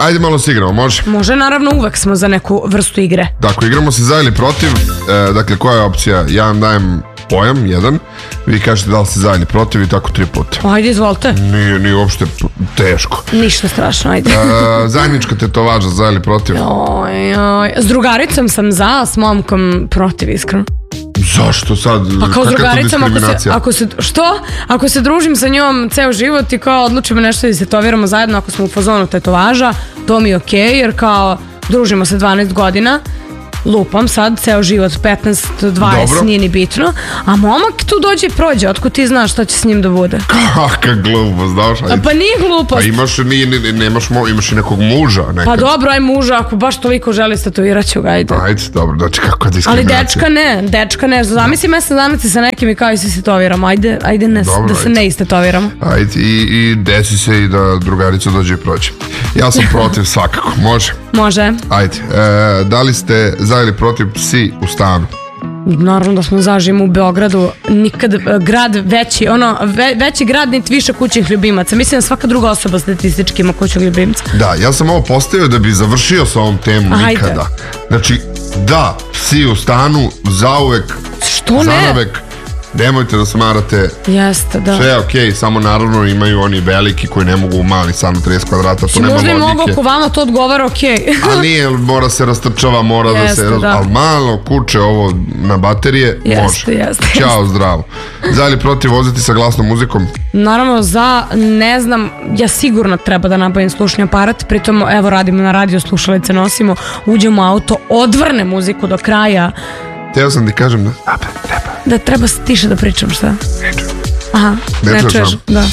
ajde malo se igramo, može? Može, naravno, uvek smo za neku vrstu igre. Dakle, igramo se za ili protiv. Dakle, koja je opcija? Ja vam dajem pojam, jedan. Vi kažete da li ste za ili protiv i tako 3 puta. Ajde, izvolite. Nije uopšte teško. Ništa strašno, ajde. Zajednička tetovaža, za ili protiv? S drugaricom sam za, s momkom protiv, iskreno. Zašto sad? Pa kao s drugaricom, što? Ako se družim sa njom ceo život i kao odlučimo nešto da se tetoviramo zajedno, ako smo u fazonu tetovaža, to mi je okej, jer kao družimo se 12 godina, lupam sad, ceo život 15, 20, nije ni bitno, a momak tu dođe i prođe, otkud ti znaš šta će s njim da bude? Kakva glupost, znaš? Pa nije glupost. Pa imaš i nekog muža nekad. Pa dobro, aj muža, ako baš toliko želi tetovirat ću ga, ajde. Ajde, dobro, znači kakva diskriminacija. Ali dečka ne, zamisli mesec dana ti sa nekim i kao i se tetoviramo, ajde da se ne istetoviramo. Ajde, i desi se i da drugarica dođe i prođe. Ja sam protiv svakako, može? Može. Ajde, da li ste za ili protiv psi u stanu? Naravno da smo zaživimo u Beogradu, nikad grad veći, veći grad niti više kućnih ljubimaca. Mislim da svaka druga osoba statistički ima kućnog ljubimca. Da, ja sam ovo postavio da bi završio sa ovom temom nikada. Znači, da, psi u stanu, zauvek, zanavek. Nemojte da smarate. Jeste, da. Sve je okej, samo naravno imaju oni veliki koji ne mogu u mali stan 30 kvadrata, to nema logike. Možda i mogu, ako vama to odgovara, okej. A nije, mora se rastrčava, mora da se... Ali malo kuće ovo na baterije, može. Jeste. Ćao, zdravo. Za ili protiv voziti sa glasnom muzikom? Naravno, ne znam, ja sigurno treba da nabavim slušni aparat, pritom, evo, radimo na radio, slušalice nosimo, uđemo u auto, odvrne muziku do kraja. Teo sam ti kažem da treba tiše da pričam, šta? Ne čujem. Aha, ne čuješ? Da.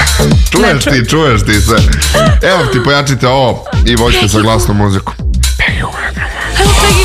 Čuješ ti sve. Evo ti pojačite ovo i vođite sa glasnom muzikom. Evo